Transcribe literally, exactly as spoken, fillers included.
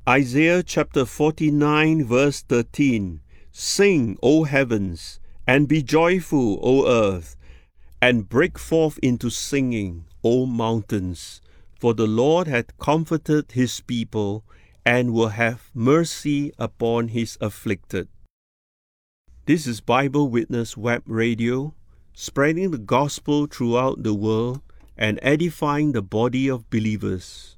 Isaiah chapter forty-nine verse thirteen. Sing, O heavens, and be joyful, O earth, and break forth into singing, O mountains. For the Lord hath comforted his people, and will have mercy upon his afflicted. This is Bible Witness Web Radio, spreading the gospel throughout the world and edifying the body of believers.